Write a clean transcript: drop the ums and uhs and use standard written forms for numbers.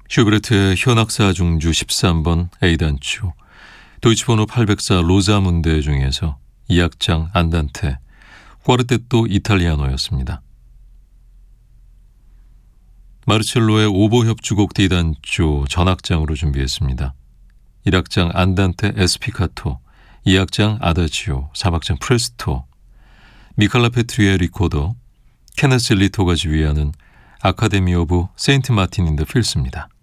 슈베르트의 현악사 중주 13번 A단조, 도이치번호 804 로자문데 중에서 2악장 안단테, 꽈르테토 이탈리아노였습니다. 마르첼로의 오보 협주곡 D단조 전악장으로 준비했습니다. 1악장 안단테 에스피카토, 2악장 아다지오, 3악장 프레스토, 미칼라 페트리의 리코더, 케네스 리토가 지휘하는 아카데미 오브 세인트 마틴 인 더 필스입니다.